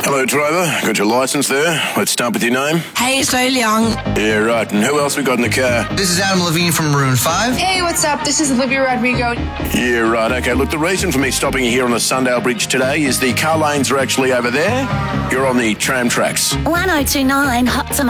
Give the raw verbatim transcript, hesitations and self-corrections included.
Hello, driver. Got your licence there. Let's start with your name. Hazel Young. Yeah, right. And who else we got in the car? This is Adam Levine from Maroon five. Hey, what's up? This is Olivia Rodrigo. Yeah, right. Okay, look, the reason for me stopping you here on the Sundale Bridge today is the car lanes are actually over there. You're on the tram tracks. one oh two nine Hot